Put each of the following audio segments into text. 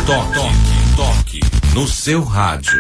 Toque no seu rádio.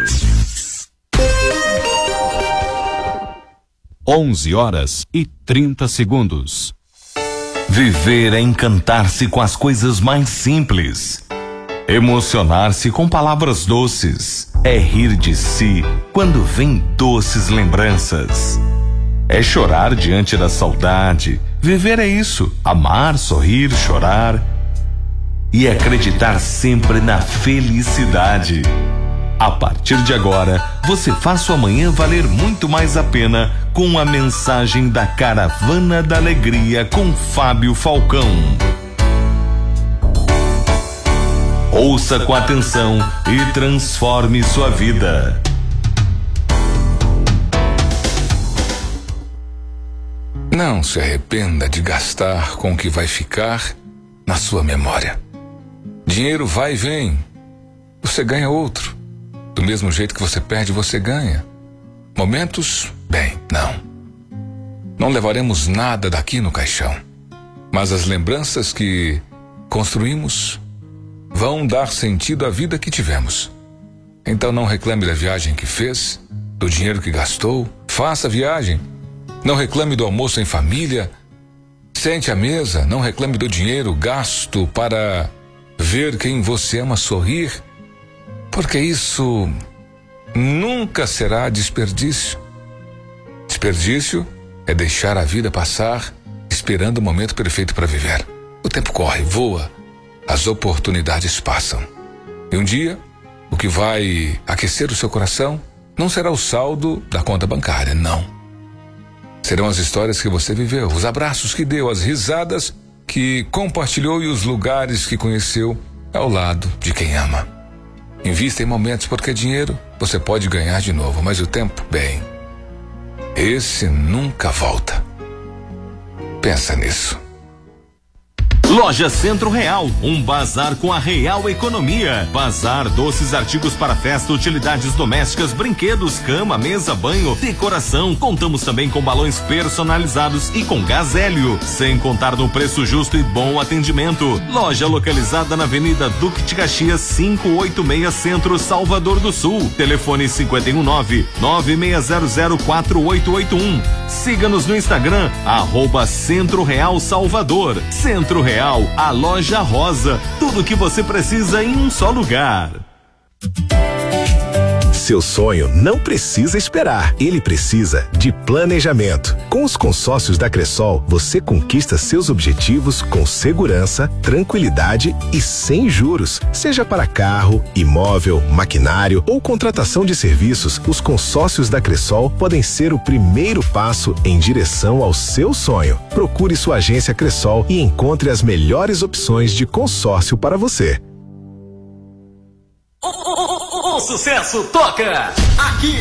11h30. Viver é encantar-se com as coisas mais simples. Emocionar-se com palavras doces. É rir de si quando vem doces lembranças. É chorar diante da saudade. Viver é isso: amar, sorrir, chorar. E acreditar sempre na felicidade. A partir de agora, você faz sua manhã valer muito mais a pena com a mensagem da Caravana da Alegria com Fábio Falcão. Ouça com atenção e transforme sua vida. Não se arrependa de gastar com o que vai ficar na sua memória. Dinheiro vai e vem. Você ganha outro. Do mesmo jeito que você perde, você ganha. Momentos, bem, não. Não levaremos nada daqui no caixão. Mas as lembranças que construímos vão dar sentido à vida que tivemos. Então não reclame da viagem que fez, do dinheiro que gastou. Faça a viagem. Não reclame do almoço em família. Sente à mesa. Não reclame do dinheiro gasto para ver quem você ama sorrir. Porque isso nunca será desperdício. Desperdício é deixar a vida passar esperando o momento perfeito para viver. O tempo corre, voa, as oportunidades passam. E um dia, o que vai aquecer o seu coração não será o saldo da conta bancária, não. Serão as histórias que você viveu, os abraços que deu, as risadas que compartilhou e os lugares que conheceu ao lado de quem ama. Invista em momentos, porque dinheiro você pode ganhar de novo, mas o tempo, bem, esse nunca volta. Pensa nisso. Loja Centro Real, um bazar com a real economia. Bazar, doces, artigos para festa, utilidades domésticas, brinquedos, cama, mesa, banho, decoração. Contamos também com balões personalizados e com gás hélio, sem contar no preço justo e bom atendimento. Loja localizada na Avenida Duque de Caxias, 586 Centro, Salvador do Sul. Telefone 519-96004881. Siga-nos no Instagram, @Centro Real Salvador. Centro Real, a loja rosa. Tudo o que você precisa em um só lugar. Seu sonho não precisa esperar, ele precisa de planejamento. Com os consórcios da Cressol, você conquista seus objetivos com segurança, tranquilidade e sem juros. Seja para carro, imóvel, maquinário ou contratação de serviços, os consórcios da Cressol podem ser o primeiro passo em direção ao seu sonho. Procure sua agência Cressol e encontre as melhores opções de consórcio para você. O sucesso toca aqui.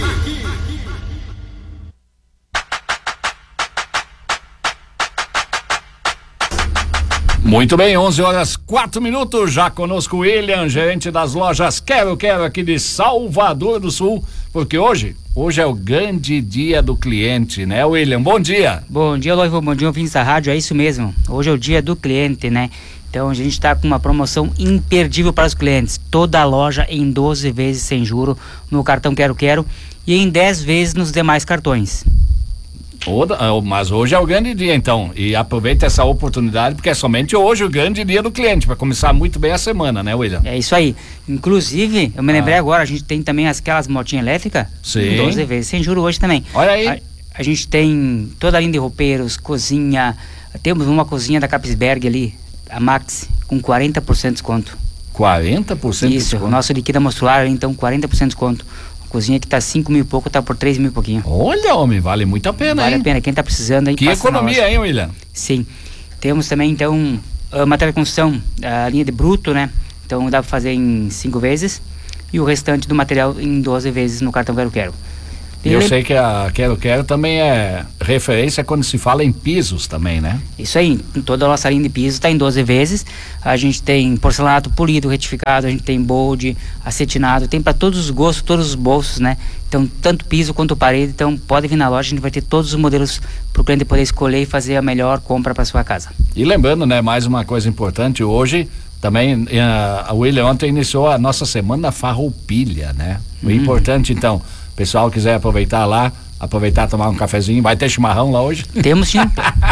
Muito bem, 11h04, já conosco o William, gerente das lojas Quero aqui de Salvador do Sul, porque hoje é o grande dia do cliente, né, William? Bom dia. Bom dia, Loivo, bom dia, ouvintes da rádio, é isso mesmo, hoje é o dia do cliente, né? Então a gente está com uma promoção imperdível para os clientes, toda a loja em 12 vezes sem juro no cartão Quero e em 10 vezes nos demais cartões. Mas hoje é o grande dia, então, e aproveita essa oportunidade, porque é somente hoje o grande dia do cliente, para começar muito bem a semana, né, William? É isso aí, inclusive, eu me lembrei agora, a gente tem também aquelas motinhas elétricas, 12 vezes sem juro hoje também. Olha aí. A gente tem toda a linha de roupeiros, cozinha, temos uma cozinha da Capisberg ali, a Max, com 40% de desconto. 40% de desconto? Isso, o nosso liquida mostruário, então 40% de desconto. Cozinha que tá 5 mil e pouco, tá por 3 mil e pouquinho. Olha, homem, vale muito a pena, Vale a pena, quem tá precisando aí. Que economia, hein, William? Sim. Temos também, então, material de construção, a linha de bruto, né? Então dá pra fazer em 5 vezes e o restante do material em 12 vezes no cartão Quero. E eu sei que a Quero também é referência quando se fala em pisos também, né? Isso aí, toda a nossa linha de pisos está em 12 vezes. A gente tem porcelanato polido, retificado, a gente tem bold, acetinado, tem para todos os gostos, todos os bolsos, né? Então, tanto piso quanto parede, então pode vir na loja, a gente vai ter todos os modelos para o cliente poder escolher e fazer a melhor compra para sua casa. E lembrando, né, mais uma coisa importante, hoje Também a William ontem iniciou a nossa semana Farroupilha, né? O importante, então, o pessoal quiser aproveitar lá, tomar um cafezinho, vai ter chimarrão lá hoje? Temos sim.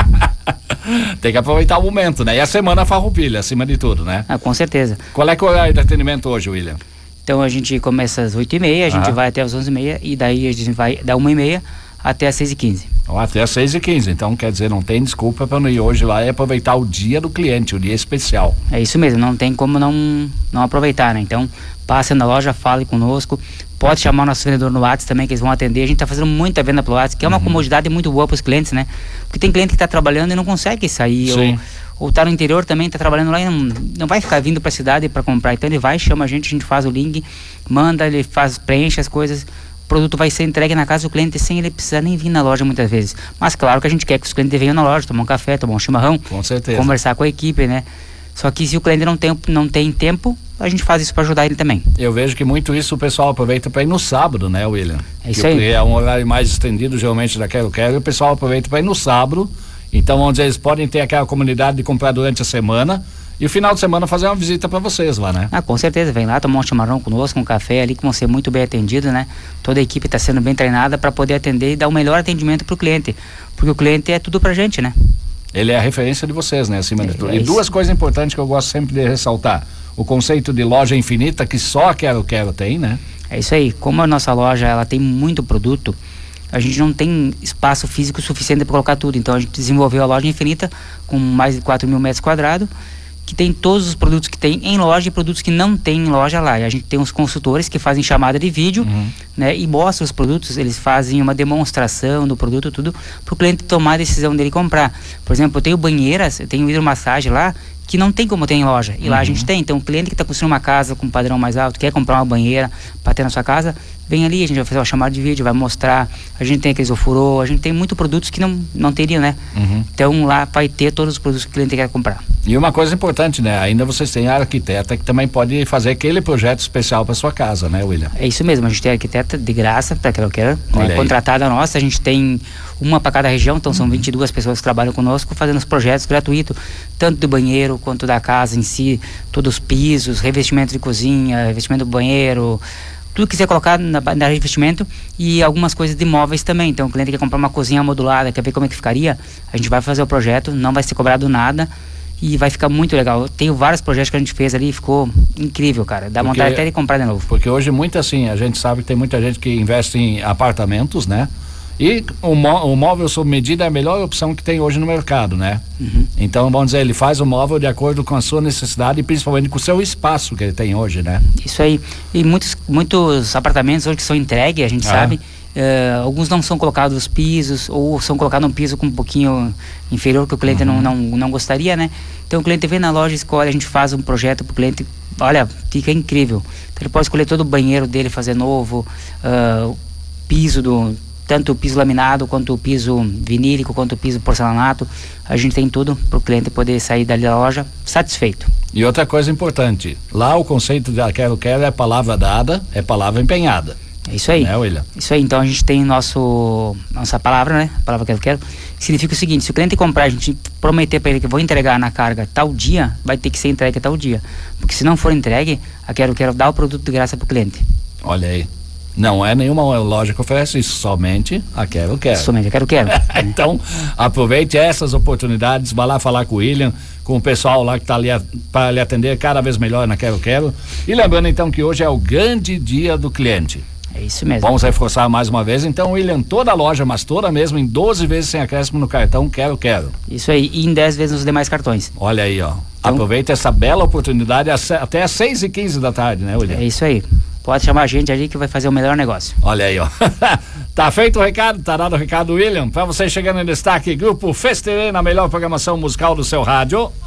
Tem que aproveitar o momento, né? E a semana Farroupilha, acima de tudo, né? Com certeza. Qual é o horário de atendimento hoje, William? Então a gente começa às 8h30, a gente vai até às 11h30 e daí a gente vai da 1h30 até às 6h15. Até às 6h15, então quer dizer, não tem desculpa para não ir hoje lá e aproveitar o dia do cliente, o dia especial. É isso mesmo, não tem como não aproveitar, né? Então, passe na loja, fale conosco, pode chamar o nosso vendedor no WhatsApp também, que eles vão atender. A gente está fazendo muita venda pelo WhatsApp, que é uma comodidade muito boa para os clientes, né? Porque tem cliente que está trabalhando e não consegue sair, ou tá no interior também, tá trabalhando lá e não vai ficar vindo para a cidade para comprar. Então ele vai, chama a gente faz o link, manda, ele preenche as coisas, o produto vai ser entregue na casa do cliente sem ele precisar nem vir na loja muitas vezes. Mas claro que a gente quer que os clientes venham na loja, tomar um café, tomar um chimarrão, com certeza, conversar com a equipe, né? Só que se o cliente não tem tempo, a gente faz isso para ajudar ele também. Eu vejo que muito isso o pessoal aproveita para ir no sábado, né, William? É isso aí. É um horário mais estendido, geralmente, da Quero Quero, e o pessoal aproveita para ir no sábado. Então, vamos dizer, eles podem ter aquela comunidade de comprar durante a semana e o final de semana fazer uma visita para vocês lá, né? Com certeza, vem lá tomar um chimarrão conosco, um café ali, que vão ser muito bem atendidos, né? Toda a equipe está sendo bem treinada para poder atender e dar o melhor atendimento para o cliente, porque o cliente é tudo pra gente, né? Ele é a referência de vocês, né? Acima de tudo. E duas coisas importantes que eu gosto sempre de ressaltar: o conceito de loja infinita, que só a Quero Quero tem, né? É isso aí. Como a nossa loja ela tem muito produto, a gente não tem espaço físico suficiente para colocar tudo. Então a gente desenvolveu a loja infinita com mais de 4.000 metros quadrados, que tem todos os produtos que tem em loja e produtos que não tem em loja lá. E a gente tem uns consultores que fazem chamada de vídeo, né, e mostram os produtos. Eles fazem uma demonstração do produto, tudo, para o cliente tomar a decisão dele comprar. Por exemplo, eu tenho banheiras, eu tenho hidromassagem lá, que não tem como ter em loja, e lá a gente tem. Então o cliente que está construindo uma casa com um padrão mais alto, quer comprar uma banheira para ter na sua casa, vem ali, a gente vai fazer uma chamada de vídeo, vai mostrar. A gente tem aqueles ofurô, a gente tem muitos produtos que não teria, né? Então lá vai ter todos os produtos que o cliente quer comprar. E uma coisa importante, né? Ainda vocês têm a arquiteta que também pode fazer aquele projeto especial para sua casa, né, William? É isso mesmo, a gente tem a arquiteta de graça para Quero Quero, né? Contratada nossa, a gente tem uma para cada região, então são 22 pessoas que trabalham conosco fazendo os projetos gratuitos, tanto do banheiro quanto da casa em si, todos os pisos, revestimento de cozinha, revestimento do banheiro, tudo que quiser colocar na revestimento, e algumas coisas de móveis também. Então o cliente quer comprar uma cozinha modulada, quer ver como é que ficaria, a gente vai fazer o projeto, não vai ser cobrado nada e vai ficar muito legal. Eu tenho vários projetos que a gente fez ali e ficou incrível, cara, dá vontade até de comprar de novo. Porque hoje muito assim, a gente sabe que tem muita gente que investe em apartamentos, né? E o móvel sob medida é a melhor opção que tem hoje no mercado, né? Então, vamos dizer, ele faz o móvel de acordo com a sua necessidade e principalmente com o seu espaço que ele tem hoje, né? Isso aí. E muitos apartamentos hoje que são entregues, a gente sabe, alguns não são colocados os pisos, ou são colocados um piso com um pouquinho inferior que o cliente não gostaria, né? Então o cliente vem na loja, escolhe, a gente faz um projeto pro cliente, olha, fica incrível. Então ele pode escolher todo o banheiro dele, fazer novo, o piso tanto o piso laminado, quanto o piso vinílico, quanto o piso porcelanato. A gente tem tudo para o cliente poder sair dali da loja satisfeito. E outra coisa importante, lá o conceito da Quero Quero é palavra dada, é palavra empenhada. É isso aí. Né, William? Isso aí, então a gente tem nossa palavra, né? A palavra Quero, significa o seguinte: se o cliente comprar, a gente prometer para ele que vou entregar na carga tal dia, vai ter que ser entregue tal dia. Porque se não for entregue, a Quero dá o produto de graça para o cliente. Olha aí. Não é nenhuma loja que oferece isso, somente a Quero Quero. Somente a Quero Quero. Então, aproveite essas oportunidades, vá lá falar com o William, com o pessoal lá que está ali para lhe atender cada vez melhor na Quero Quero. E lembrando então que hoje é o grande dia do cliente. É isso mesmo. Vamos reforçar mais uma vez, então, William, toda a loja, mas toda mesmo, em 12 vezes sem acréscimo no cartão Quero Quero. Isso aí, e em 10 vezes nos demais cartões. Olha aí, ó. Então, aproveita essa bela oportunidade até às 6h15 da tarde, né, William? É isso aí. Pode chamar a gente ali que vai fazer o melhor negócio. Olha aí, ó. Tá feito o recado, tá dado o recado, William. Pra você chegando em destaque, Grupo Festeirê na melhor programação musical do seu rádio.